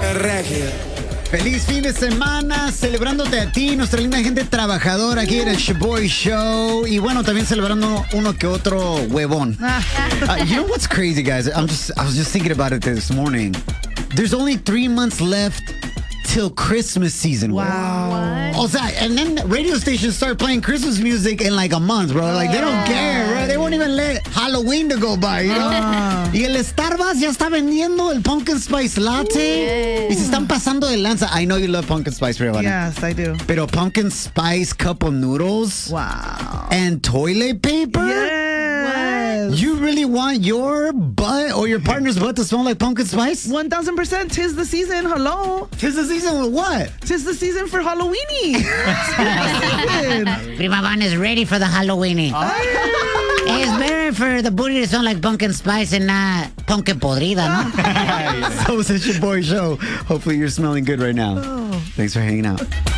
Regia. Feliz fin de semana, celebrándote a ti, nuestra linda gente trabajadora aquí en el Shaboy Show. Y bueno, también celebrando uno que otro huevón. You know what's crazy, guys? I was just thinking about it this morning. There's only 3 months left till Christmas season. Wow. O sea, and then radio stations start playing Christmas music in like a month, bro. Like, they don't care, bro. They won't even let Halloween to go by, you know? Y el Starbucks ya está vendiendo el Pumpkin Spice Latte. Y se están pasando de lanza. I know you love Pumpkin Spice, Rihanna. Yes, I do. Pero Pumpkin Spice cup of noodles Wow. and toilet paper? Yes. You really want your butt or your partner's butt to smell like pumpkin spice? 1000%. 'Tis the season. Hello. 'Tis the season with what? 'Tis the season for Halloweeny. Prima Van is ready for the Halloweeny. It's better for the booty to smell like pumpkin spice and not pumpkin podrida, ¿no? So it's your boy show. Hopefully you're smelling good right now. Thanks for hanging out.